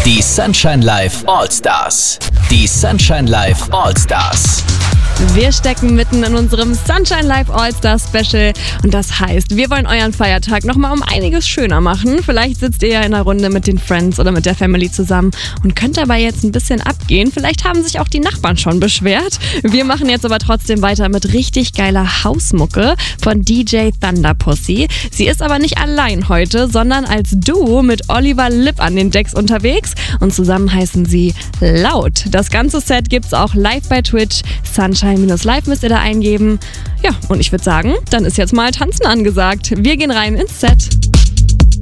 Die Sunshine Live All-Stars. Die Sunshine Live All-Stars. Wir stecken mitten in unserem Sunshine Live All-Stars Special und das heißt, wir wollen euren Feiertag nochmal um einiges schöner machen. Vielleicht sitzt ihr ja in einer Runde mit den Friends oder mit der Family zusammen und könnt dabei jetzt ein bisschen abgehen. Vielleicht haben sich auch die Nachbarn schon beschwert. Wir machen jetzt aber trotzdem weiter mit richtig geiler Hausmucke von DJ Thunderpussy. Sie ist aber nicht allein heute, sondern als Duo mit Oliver Lipp an den Decks unterwegs und zusammen heißen sie Laut. Das ganze Set gibt's auch live bei Twitch. Sunshine-Live müsst ihr da eingeben. Ja, und ich würde sagen, dann ist jetzt mal Tanzen angesagt. Wir gehen rein ins Set.